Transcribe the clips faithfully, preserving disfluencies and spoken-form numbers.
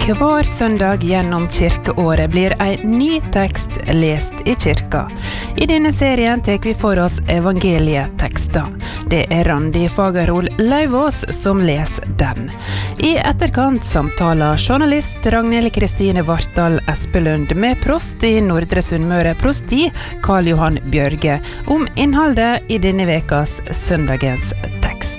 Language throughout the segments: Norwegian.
Hver søndag gjennom kirkeåret blir en ny tekst lest i kirka. I denne serien tek vi for oss evangelietekster. Det er Randi Fagerhol Lauvås som leser den. I etterkant samtaler journalist Ragnhild Kristine Vartdal Espelund med prost i Nordre Sunnmøre prosti, Karl Johan Bjørge, om innholdet i denne vekas søndagens tekst.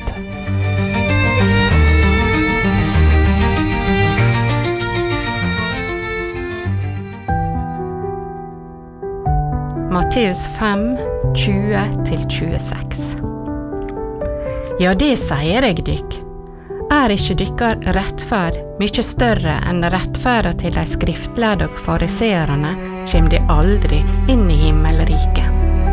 Matteus fem, tjue til tjueseks. Ja, det sier jeg dykk. Er ikke dykkar rettferd mye større enn rettferda til de skriftlærde og fariseerne, kjem de aldri inn i himmelriket.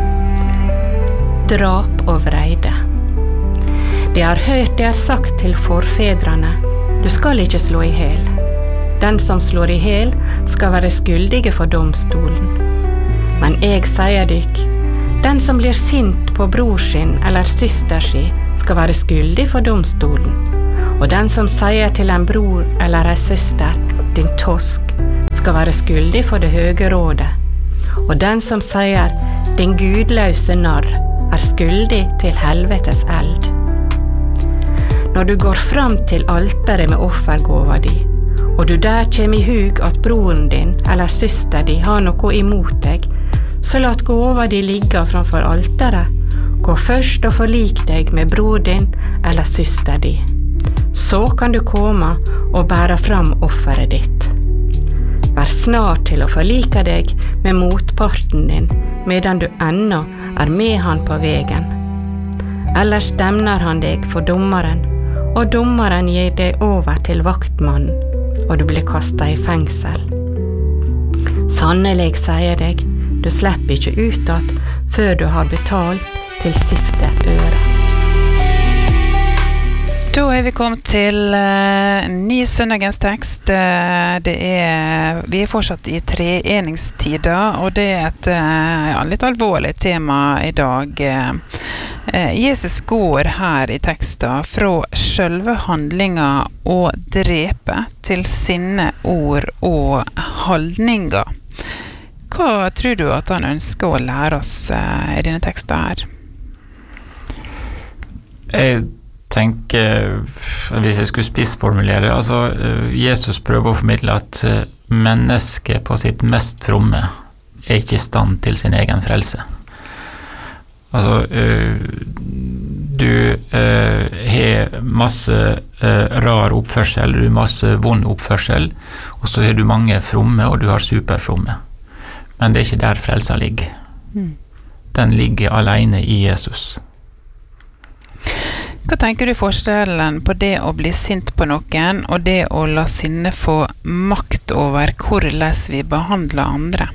Drap og vreide. De har hørt det er sagt til forfedrene, du skal ikke slå i hel. Den som slår i hel skal være skyldige for domstolen. Men jeg sier dykk, den som blir sint på bror sin eller syster si, skal være skyldig for domstolen. Og den som sier til en bror eller en søster, din tosk, skal være skyldig for det høge rådet. Og den som sier, din gudløse narr, er skyldig til helvetes eld. Når du går fram til alteret med offergåva di, og du der kjem i hug at broren din eller søster di har noe imot deg, så lat gåva di ligge framfor alteret. Gå først og forlik deg med bror din eller søster di. Så kan du komme og bære fram offeret ditt. Vær snar til å forlike deg med motparten din, medan du ennå er med han på vegen. Ellers demner han deg for dommeren, og dommeren gir deg over til vaktmannen, og du blir kastet i fengsel. Sannelig sier deg, du slipper ikke ut at før du har betalt til siste øre. Da er vi kommet til uh, ny søndagens tekst. Uh, det er, vi er fortsatt i treeningstida, og det er et uh, ja, litt alvorlig tema i dag. Uh, Jesus går her i teksten fra selve handlinga å drepe til sine ord og handlinger. Hva tror du at han ønsker å lære oss uh, i denne teksten her? Jeg tenker, hvis jeg skulle spissformulere, altså Jesus prøver å formidle at mennesket på sitt mest fromme er ikke i stand til sin egen frelse. Altså, du har masse rar oppførsel, du har masse vond oppførsel, og så har du mange fromme, og du har superfromme. Men det er ikke der frelsa ligger. Mm. Den ligger alene i Jesus. Hva tenker du forskjellen på det å bli sint på noen, og det å la sinne få makt over hvordan vi behandler andre?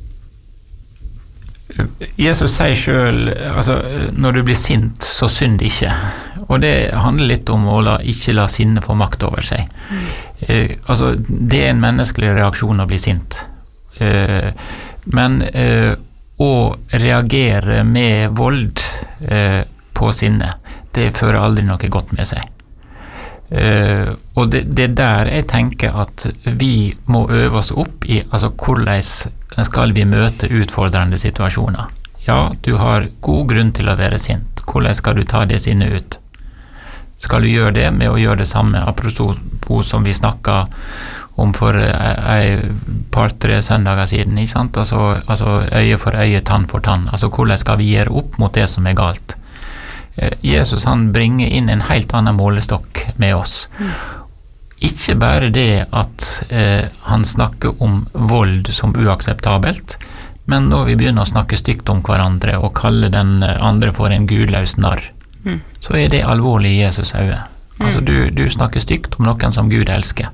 Jesus sier selv, altså, når du blir sint, så synd ikke. Og det handler litt om å la, ikke la sinne få makt over seg. Mm. Eh, altså, det er en menneskelig reaksjon å bli sint. Eh, men eh, å reagere med vold eh, på sinne, det fører aldri noe godt med seg. Uh, og det, det der jeg tenker at vi må øve oss opp i, altså hvordan skal vi møte utfordrende situasjoner. Ja, du har god grunn til å være sint. Hvordan skal du ta det sinnet ut? Skal du gjøre det med å gjøre det samme, apropos som vi snakket om for en par-tre søndager siden, ikke sant? Altså, altså øye for øye, tann for tann. Altså hvordan skal vi gjøre opp mot det som er galt? Jesus han bringer inn en helt annen målestokk med oss. Mm. Ikke bare det at eh, han snakker om vold som uakseptabelt, men når vi begynner å snakke stygt om hverandre og kalle den andre for en gudløs narr, mm. så er det alvorlig i Jesus øye. Mm. Altså du, du snakker stygt om noen som Gud elsker.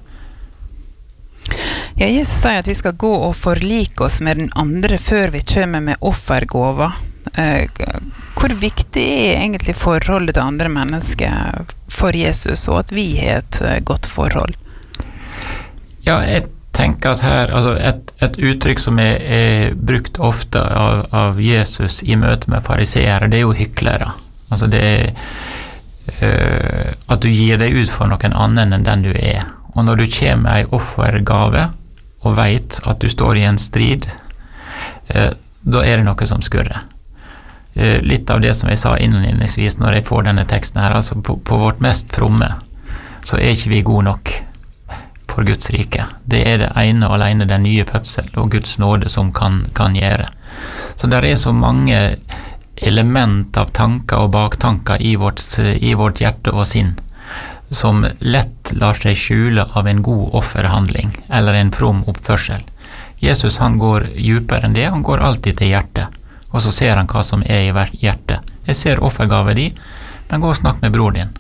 Ja, Jesus sier at vi skal gå og forlike oss med den andre før vi kommer med offergåva. Eh, hvor viktig er egentlig forholdet til andre mennesker for Jesus, og at vi har et godt forhold? Ja, jeg tenker at her, altså et, et uttrykk som er, er brukt ofte av, av Jesus i møte med fariseere, det er jo hyklere. Altså det er uh, at du gir deg ut for noen annen enn den du er. Og når du kommer med ei offergave og vet at du står i en strid, eh, da er det noe som skurrer. Eh, litt av det som jeg sa innledningsvis når jeg får denne teksten her, altså på, på vårt mest fromme, så er ikke vi gode nok for Guds rike. Det er det ene og alene den nye fødsel og Guds nåde som kan, kan gjøre. Så der er så mange element av tanker og baktanker i vårt, i vårt hjerte og sinn, som lett lar seg skjule av en god offerhandling eller en from oppførsel. Jesus han går djupere enn det, han går alltid til hjertet, og så ser han hva som er i hjertet. Jeg ser offergave di, men gå og snakk med bror din.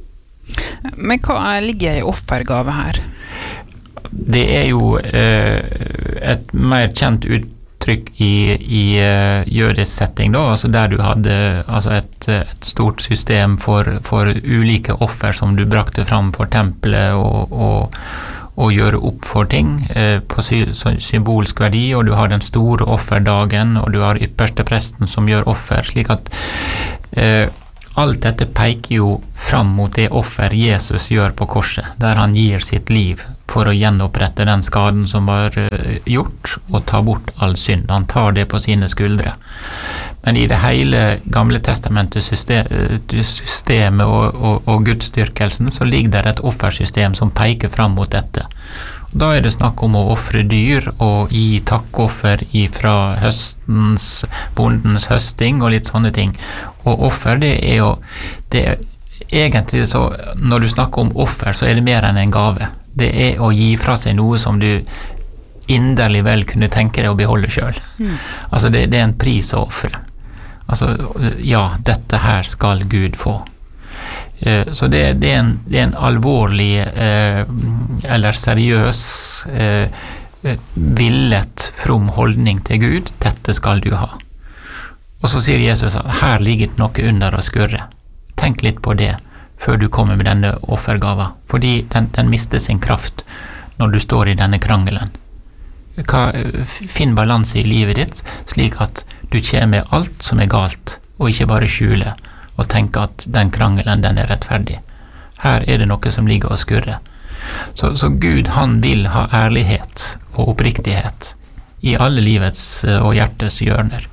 Men hva ligger i offergave her? Det er jo eh, et mer kjent uttrykk i, i uh, jødisk setting da, altså der du hadde altså et, et stort system for, for ulike offer som du brakte fram for tempelet og, og, og gjøre opp for ting eh, på sy symbolsk verdi, og du har den store offerdagen, og du har ypperste presten som gjør offer, slik at eh, alt dette peker jo fram mot det offer Jesus gjør på korset, der han gir sitt liv for å gjenopprette den skaden som var gjort, og ta bort all synd. Han tar det på sine skuldre. Men i det hele gamle testamentet systemet og, og, og gudsdyrkelsen, så ligger der et offersystem som peker fram mot dette. Da er det snakk om å offre dyr og gi takkoffer fra høstens, bondens høsting og litt sånne ting. Og offer, det er jo det er, egentlig så, når du snakker om offer, så er det mer enn en gave. Det er å gi fra seg noe som du inderlig vel kunne tenke deg å beholde selv. Mm. Altså det, det er en pris å offre. Altså, ja, dette her skal Gud få. Så det, det, er en, det er en alvorlig eh, eller seriøs eh, villet from holdning til Gud. Dette skal du ha. Og så sier Jesus at her ligger noe under å skurre. Tenk litt på det før du kommer med denne offergava, fordi den, den mister sin kraft når du står i denne krangelen. Hva, finn balanse i livet ditt slik at du kommer med alt som er galt, og ikke bare skjule og tenke at den krangelen, den er rettferdig. Her er det noe som ligger og skurrer. Så, så Gud, han vil ha ærlighet og oppriktighet i alle livets og hjertes hjørner.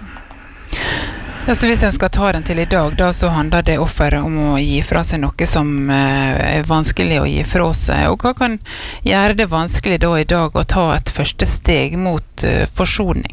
Ja, så hvis en skal ta den til i dag, da så handler det offeret om å gi fra seg noe som er vanskelig å gi fra seg. Og hva kan gjøre det vanskelig da i dag å ta et første steg mot uh, forsoning?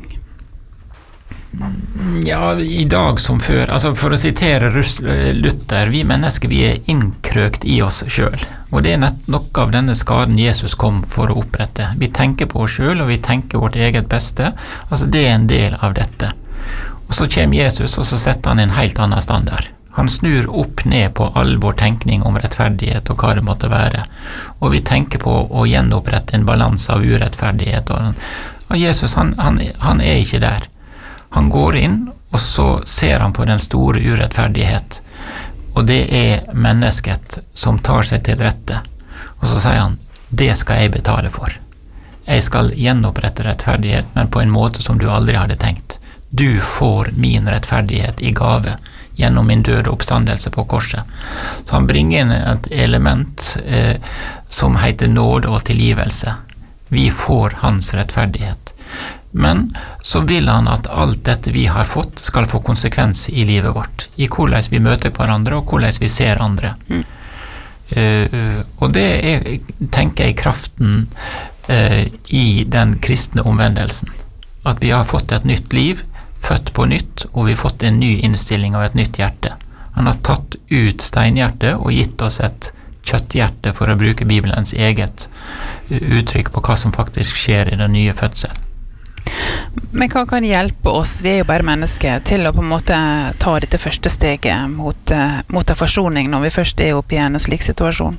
Ja, i dag som før, altså for å sitere Luther, vi mennesker, vi er innkrøkt i oss selv, og det er nett noe av denne skaden Jesus kom for å opprette. Vi tenker på oss selv, og vi tenker vårt eget beste, altså det er en del av dette. Og så kommer Jesus, og så setter han en helt annen standard. Han snur opp ned på all vår tenkning om rettferdighet og hva det måtte være, og vi tenker på å gjenopprette en balans av urettferdighet, og, og Jesus, han, han, han er ikke der. Han går inn, og så ser han på den store urettferdighet, og det er mennesket som tar seg til rette, og så sier han, det skal jeg betale for. Jeg skal gjenopprette rettferdighet, men på en måte som du aldri hadde tenkt. Du får min rettferdighet i gave gjennom min døde oppstandelse på korset. Så han bringer inn et element eh, som heter nåde og tilgivelse. Vi får hans rettferdighet. Men så vil han at alt dette vi har fått skal få konsekvens i livet vårt, i hvordan vi møter hverandre og hvordan vi ser andre. Mm. Uh, og det er, tenker jeg, kraften uh, i den kristne omvendelsen. At vi har fått et nytt liv, født på nytt, og vi har fått en ny innstilling av et nytt hjerte. Han har tatt ut steinhjertet og gitt oss et kjøtthjerte, for å bruke Bibelens eget uttrykk på hva som faktisk skjer i den nye fødselen. Men hva kan hjelpe oss, vi er jo bare mennesker, til å på en måte ta dette første steget mot, mot en forsoning når vi først er oppe i en slik situasjon?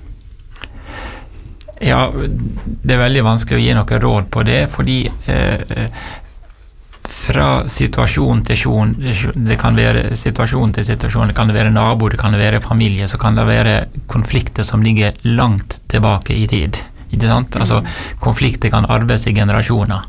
Ja, det er veldig vanskelig å gi noe råd på det, fordi eh, fra situasjon til situasjon, det kan være situasjon til situasjon, det kan være nabo, det kan være familie, så kan det være konflikter som ligger langt tilbake i tid. Ikke sant? Altså, konflikter kan arbeides i generasjoner.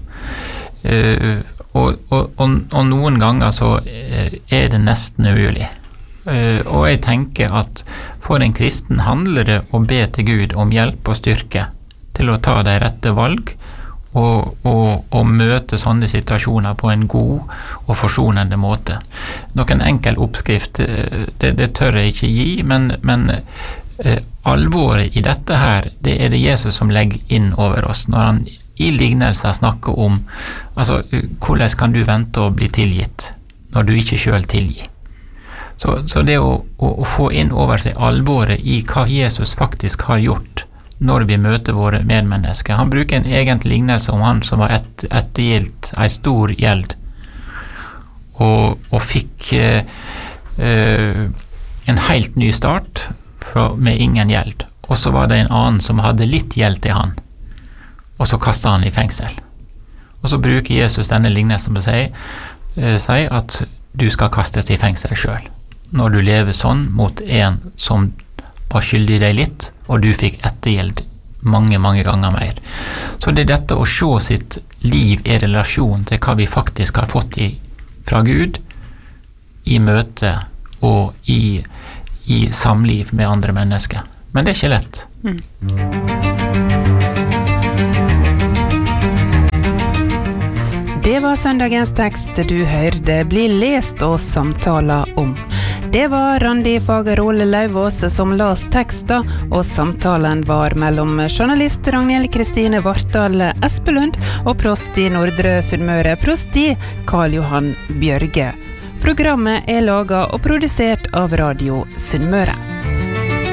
Uh, og, og, og, og noen ganger så uh, er det nesten umulig. Og jeg tenker at for en kristen handler det å be til Gud om hjelp og styrke til å ta de rette valg og, og, og møte sånne situasjoner på en god og forsonende måte. Noen enkel oppskrift, det, det tør jeg ikke gi, men, men eh, alvoret i dette her, det er det Jesus som legger inn over oss, når han i lignelser snakker om, altså, hvordan kan du vente å bli tilgitt, når du ikke selv tilgir. Så, så det å, å, å få inn over seg alvoret i hva Jesus faktisk har gjort, når vi møter våre medmennesker. Han bruker en egen lignelse om han som var et, ettergilt en stor gjeld, og, og fikk eh, eh, en helt ny start fra, med ingen gjeld. Og så var det en annen som hadde litt gjeld til han, og så kastet han i fengsel. Og så bruker Jesus denne lignelsen på seg, eh, sier at du skal kastes i fengsel selv, når du lever sånn mot en som var skyldig deg litt, og du fikk ettergjeld mange, mange ganger mer. Så det er dette å se sitt liv i relasjon til hva vi faktisk har fått i, fra Gud, i møte og i, i samliv med andre mennesker. Men det er ikke lett. Mm. Det var søndagens tekst du hørte bli lest og samtaler om. Det var Randi Fagerol Lauvås som las teksten, og samtalen var mellom journalist Ragnhild Kristine Vartdal Espelund og prost i Nordre Sunnmøre, prosti Karl Johan Bjørge. Programmet er laget og produsert av Radio Sunnmøre.